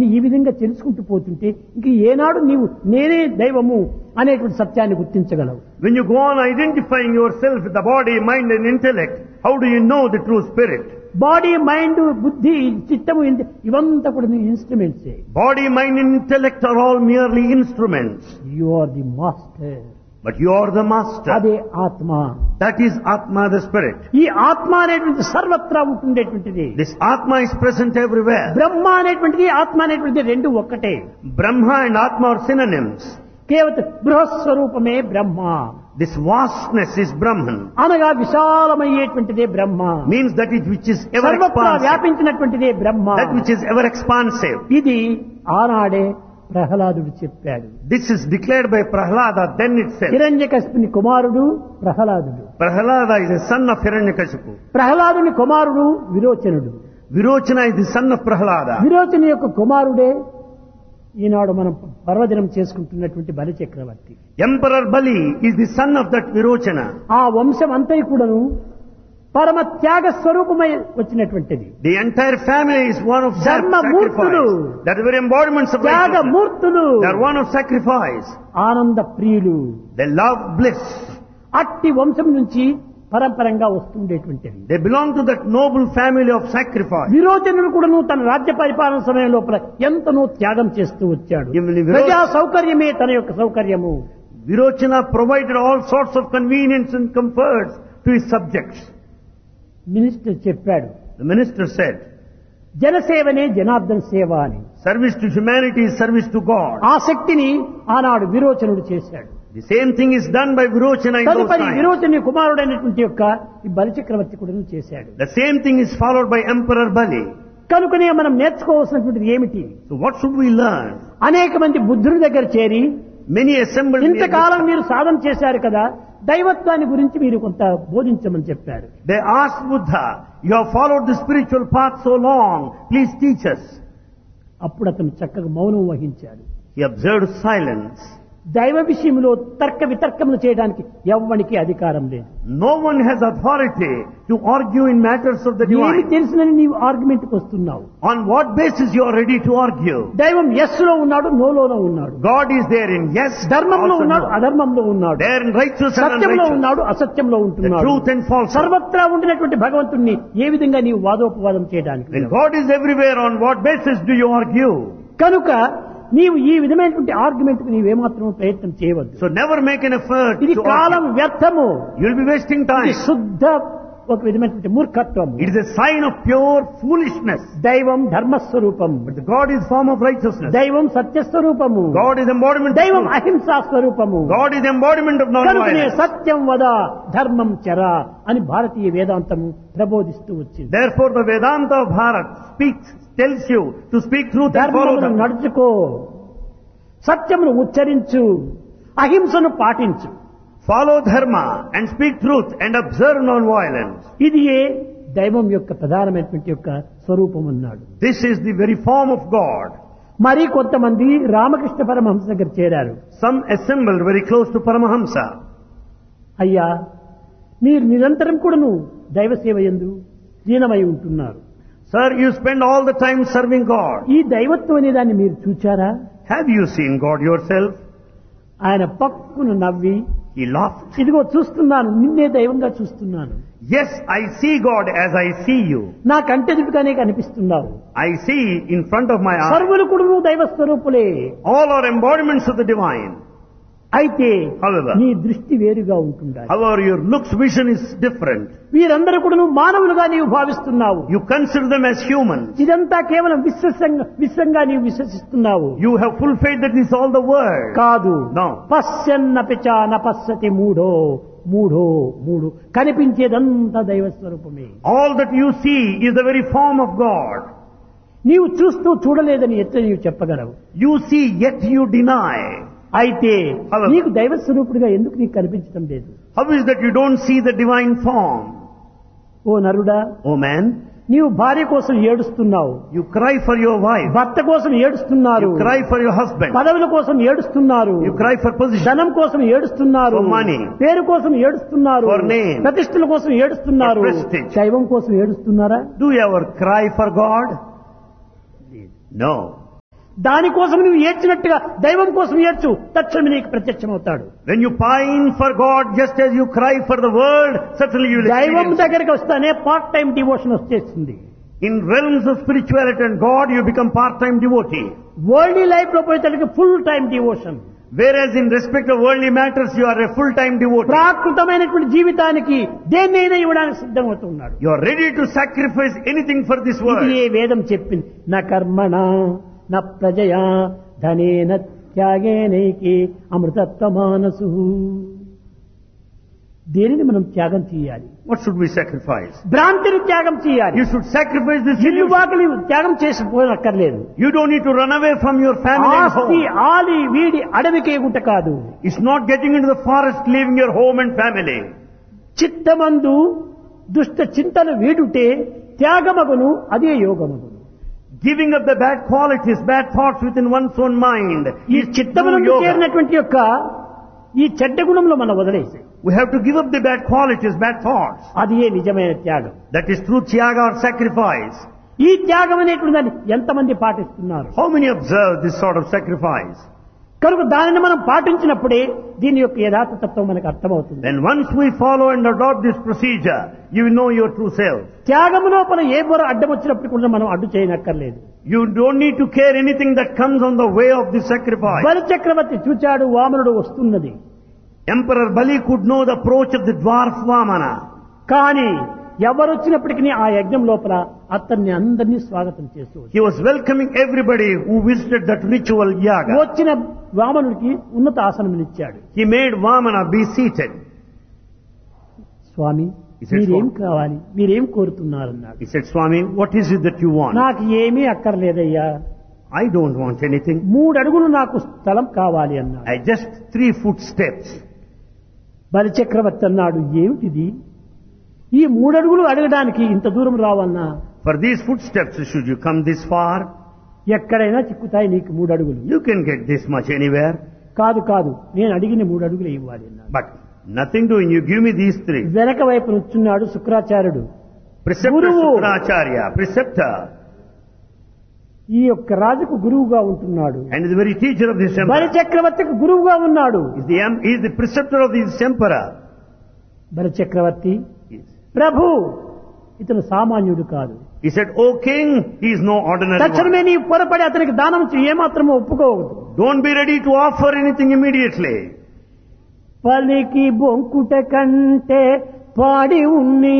అని ఈ విధంగా తెలుసుకుంటూ పోతుంటే ఇంక ఏనాడు నీవు నేనే దైవము అనేటువంటి సత్యాన్ని గుర్తించగలవు. When you go on identifying yourself with the body, mind and intellect, how do you know the true spirit? Body, mind, బుద్ధి, చిత్తము ఇవంతా కూడా నీ ఇన్స్ట్రుమెంట్సే. Body, mind and intellect are all merely instruments. You are the master. But you are the master. అదే ఆత్మ. That is Atma, the spirit. ఈ ఆత్మ అనేటువంటి సర్వత్రా ఉంటుండేటువంటిది. This Atma is present everywhere. బ్రహ్మ అనేటువంటిది ఆత్మ అనేటువంటిది రెండు ఒక్కటే. Brahma and Atma are synonyms. కేవలం బృహస్వరూపమే బ్రహ్మ. This vastness is Brahman. అనగా విశాలమయ్యేటువంటిదే బ్రహ్మ. Means that it which is ever సర్వత్రా expansive. వ్యాపించినటువంటిదే Brahma. That which is ever expansive. ఇది ఆనాడే ప్రహ్లాదుడు చెప్పాడు. This is declared by Prahlada then itself. హిరణ్యకశిపుని కుమారుడు ప్రహ్లాదుడు. Prahlada is a son of Hiranyakashipu. ప్రహ్లాదుని కుమారుడు విరోచనుడు. Virochana is the son of Prahlada. విరోచన యొక్క కుమారుడే ఈనాడు మనం పర్వదినం చేసుకుంటున్నటువంటి బలి చక్రవర్తి. Emperor Bali is the son of that Virochana. ఆ వంశం అంతా కూడాను పరమ త్యాగ స్వరూపమై వచ్చినటువంటిది. The entire family is one of ధర్మమూర్తులు. sacrifice. That is very embodiments of త్యాగమూర్తులు. righteousness. They are one of sacrifice. ఆనంద ప్రియులు. They love bliss. అట్టి వంశం నుంచి పరంపరంగా వస్తుండేటువంటిది. They belong to that noble family of sacrifice. విరోచనుడు కూడాను తన రాజ్య పరిపాలన సమయం లోపల ఎంతనో త్యాగం చేస్తూ వచ్చాడు. ప్రజా సౌకర్యమే తన యొక్క సౌకర్యము. Virochana provided all sorts of convenience and comforts to his subjects. Minister చెప్పాడు, The minister said, జనసేవనే జనార్దన సేవ అని. service to humanity is service to God. ఆ శక్తిని ఆనాడు విరోచనుడు చేశాడు. The same thing is done by Virochana in those తదుపరి times. విరోచని కుమారుడైనటువంటి యొక్క ఈ బలిచక్రవర్తి కూడా చేశాడు. The same thing is followed by Emperor Bali. కనుకనే మనం నేర్చుకోవాల్సినటువంటిది ఏమిటి? So what should we learn? అనేక మంది బుద్ధుని దగ్గర చేరి Many assembled ఇంతకాలం మీరు సాధన చేశారు కదా, దైవత్వాన్ని గురించి మీరు కొంత బోధించమని చెప్పారు. They asked Buddha, you have followed the spiritual path so long, please teach us. అప్పుడు అతను చక్కగా మౌనం వహించాడు. He observed silence. దైవ విషయంలో తర్క వితర్కములు చేయడానికి ఎవ్వనికి అధికారం లేదు. No one has authority to argue in matters of the ఏమి divine. తెలుసునని నీవు ఆర్గ్యుమెంట్ కు వస్తున్నావు. On what basis you are ready to argue? దైవం ఎస్ లో ఉన్నాడు, నోలోనో ఉన్నాడు. God is there in yes, ధర్మంలో also ఉన్నాడు, no. అధర్మంలో ఉన్నాడు. There in righteous and సత్యంలో unrighteous. ఉన్నాడు, అసత్యంలో The ఉంటున్నాడు. truth and falsehood. సర్వత్రా ఉండినటువంటి భగవంతుణ్ణి ఏ విధంగా నీవు వాదోపవాదం చేయడానికి? When God is everywhere, on what basis do you argue? కనుక నీవు ఈ విధమైనటువంటి ఆర్గ్యుమెంట్ కు నీవేమాత్రం ప్రయత్నం చేయవద్దు. So never make an effort ఇది to కాలం argue. వ్యర్థము. You'll be wasting ఇది time. శుద్ధ ఒక విధమైనటువంటి మూర్ఖత్వము. It is a sign of pure foolishness. దైవం ధర్మస్వరూపం, But the God is form of righteousness. దైవం సత్యస్వరూపము, God is embodiment of దైవం truth. అహింసా స్వరూపము. God is embodiment of కనుకనే non-violence. సత్యం వద ధర్మం చర అని భారతీయ వేదాంతము ప్రబోధిస్తూ వచ్చింది. Therefore the Vedanta of Bharat tells you to speak truth and follow ధర్మమును them. నడుచుకో, సత్యమును ఉచ్చరించు, అహింసను పాటించు. Follow dharma and speak truth and observe non-violence. ఇది దైవం యొక్క ప్రధానమైనటువంటి యొక్క స్వరూపం అన్నాడు. This is the very form of God. మరి కొంతమంది రామకృష్ణ పరమహంస దగ్గర చేరారు. Some assembled very close to Paramahamsa. అయ్యా, మీరు నిరంతరం కూడాను దైవ సేవ యందు లీనమై ఉంటున్నారు. Sir, you spend all the time serving God. ఈ దైవత్వం అనే దాన్ని మీరు చూచారా? Have you seen God yourself? ఆయన పక్కును నవ్వి, He laughed. ఇదిగో చూస్తున్నాను, నిన్నే దైవంగా చూస్తున్నాను. Yes, I see God as I see you. నా కంటెదుటిగానే కనిపిస్తున్నావు. I see in front of my eyes. సర్వులు కూడాను దైవ స్వరూపులే. All are embodiments of the divine. అయితే However, నీ దృష్టి వేరుగా ఉంటుండాలి. however, your looks vision is different. వీరందరూ కూడాను మానవులుగా నీవు భావిస్తున్నావు. You consider them as humans. ఇదంతా కేవలం విశ్వంగా నీవు విశ్వసిస్తున్నావు. You have full faith that this is all the world. కాదు. No. పశ్యన్నపి చ నపశ్యతి మూఢో మూఢో కనిపించేదంతా దైవ స్వరూపమే. All that you see is the very form of God. నీవు చూస్తూ చూడలేదని ఎట్లా నీవు చెప్పగలవు? You see yet you deny. అయితే However, నీకు దైవ స్వరూపుడిగా ఎందుకు నీకు కనిపించడం లేదు? how is that you don't see the divine form? ఓ నరుడా, Oh man, నీవు భార్య కోసం ఏడుస్తున్నావు, you cry for your wife. భర్త కోసం ఏడుస్తున్నారు, You cry for your husband. పదవుల కోసం ఏడుస్తున్నారు, You cry for position. ధనం కోసం ఏడుస్తున్నారు, For money. పేరు కోసం ఏడుస్తున్నారు, For name. ప్రతిష్టల కోసం ఏడుస్తున్నారు. For prestige. దైవం కోసం ఏడుస్తున్నారా? Do you ever cry for God? No. దానికోసం నువ్వు ఏడ్చినట్టుగా దైవం కోసం ఏడ్చు, తక్షణమే నీకు ప్రత్యక్షమవుతాడు. When you pine for God just as you cry for the world, certainly you will దైవం experience. దగ్గరికి వస్తానే పార్ట్ టైం డివోషన్ వచ్చేస్తుంది. In realms of spirituality and God, you become part-time devotee. World life లో పోయేసరికి full time devotion. Whereas in respect of worldly matters, you are a full-time devotee. ప్రాకృతమైనటువంటి జీవితానికి దేన్నైనా ఇవ్వడానికి సిద్ధమవుతున్నాడు. You are ready to sacrifice anything for this world. ఇది ఏ వేదం చెప్పింది. నా కర్మణ నా ప్రజయా ధనేన త్యాగేనైకి అమృతత్వమానసు. దేనిని మనం త్యాగం చేయాలి? What should we sacrifice? భ్రాంతిని త్యాగం చేయాలి. You should sacrifice this ఇల్లు illusion. వాకిలి త్యాగం చేసిపోనక్కర్లేదు. You don't need to run away from your family and ఆస్తి home. ఆలి వీడి అడవికే గుట్ట కాదు. It's not getting into the forest, leaving your home and family. చిత్తమందు దుష్ట చింతలు వీడుటే త్యాగమగును, అదే యోగమగును. Giving up the bad qualities, bad thoughts within one's own mind ఈ is true చిత్తమునందు yoga. చేరినటువంటి యొక్క ఈ చెడ్డ గుణంలో మనం వదిలేసి We have to give up the bad qualities, bad thoughts. అది ఏ నిజమైన త్యాగం. That is true tyaga or sacrifice. ఈ త్యాగం అనేటువంటి దాన్ని ఎంతమంది పాటిస్తున్నారు? How many observe this sort of sacrifice? కనుక దానిని మనం పాటించినప్పుడే దీని యొక్క యథార్థతత్వం మనకు అర్థమవుతుంది. Then once we follow and adopt this procedure, you will know your true self. త్యాగము లోపల ఏ బొర అడ్డం వచ్చినప్పుడు కూడా మనం అడ్డు చేయనక్కర్లేదు. You don't need to care anything that comes on the way of this sacrifice. బలి చక్రవర్తి చూచాడు, వామనుడు వస్తున్నది. Emperor Bali could know the approach of the dwarf Vamana. కానీ ఎవరు వచ్చినప్పటికీ ఆ యజ్ఞం లోపల అతన్ని అందరినీ స్వాగతం చేస్తూ He was welcoming everybody who visited that ritual yaga. వచ్చిన వామనుడికి ఉన్నత ఆసనం ఇచ్చాడు. He made Vamana be seated. Swamy He said, మీరేం "Swami." కావాలి, మీరేం కోరుతున్నారన్నాడు. He said, Swami, what is it that you want? నాకు ఏమీ అక్కర్లేదయ్యా, I don't want anything. 3 అడుగులు నాకు స్థలం కావాలి అన్నాడు. I just 3 foot steps. బలి చక్రవర్తి అన్నాడు, ఏమిటిది? ఈ 3 అడుగులు అడగడానికి ఇంత దూరం రావన్నా? For these footsteps, should you come this far? ఎక్కడైనా చిక్కుతాయి నీకు 3 అడుగులు. You can get this much anywhere. కాదు కాదు, నేను అడిగిన 3 అడుగులు ఇవ్వాలి అన్నాడు. But nothing doing, you give me these 3. వెనక వైపు నుంచున్నాడు శుక్రాచార్యుడు. Preceptor Guru. Shukracharya, preceptor, ఈ యొక్క రాజుకు గురువుగా ఉంటున్నాడు. and is the very teacher of this బలి emperor. చక్రవర్తికి గురువుగా ఉన్నాడు. He is the preceptor of this emperor. బలి చక్రవర్తి, Yes. ప్రభు ఇతను సామాన్యుడు కాదు. He said, O king, he is no ordinary తక్షణమే one. నీ పొరపడి అతనికి దానం ఏమాత్రమో ఒప్పుకోవద్దు. Don't be ready to offer anything immediately. పలికి బొంకుట కంటే పాడి ఉన్నే.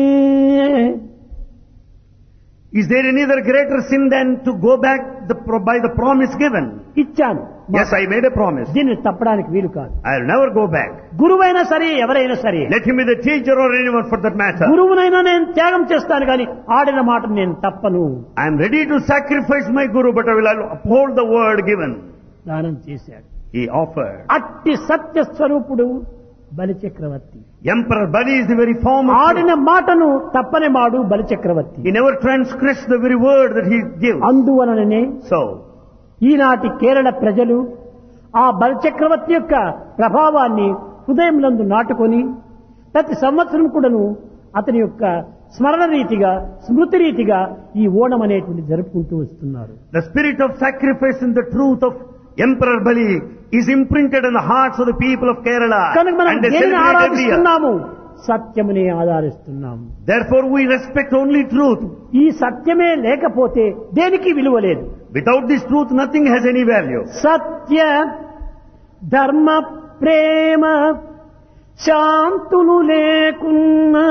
Is there any other greater sin than to go back by the promise given? ఇచ్చాను, Yes, I made a promise. దీన్ని తప్పడానికి వీలు కాదు. I'll never go back. గురువైనా సరే ఎవరైనా సరే, Let him be the teacher or anyone for that matter. గురువునైనా నేను త్యాగం చేస్తాను కానీ ఆడిన మాట నేను తప్పను. I am ready to sacrifice my guru, but I will uphold the word given. దానం చేశాడు. He offered. అట్టి సత్య స్వరూపుడు బలి చక్రవర్తి. Emperor Bali is the very form of ఆడిన మాటను తప్పని మాడు బలి చక్రవర్తి. He never transgressed the very word that he gives. అందువలననే So, ఈనాటి కేరళ ప్రజలు ఆ బలి చక్రవర్తి యొక్క ప్రభావాన్ని హృదయంలందు నాటుకొని ప్రతి సంవత్సరం కూడాను అతని యొక్క స్మరణ రీతిగా, స్మృతి రీతిగా ఈ ఓణం అనేటువంటి జరుపుకుంటూ వస్తున్నారు. the spirit of sacrifice and the truth of Emperor Bali is imprinted in the hearts of the people of Kerala. కనుక మనం And they దేనిని celebrate every year. ఆరాధిస్తున్నాము? సత్యమునే ఆధారిస్తున్నాము. Therefore we respect only truth. ఈ సత్యమే లేకపోతే దేనికి విలువ లేదు. Without this truth, nothing has any value. సత్య ధర్మ ప్రేమ శాంతులు లేకున్నా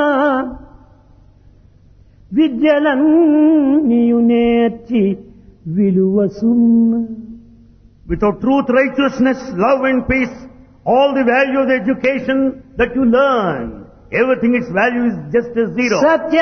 విద్యలన్నీయు నేర్చి విలువ సున్న. Without truth, righteousness, love and peace, all the value of the education that you learn, everything its value is just as zero. Satya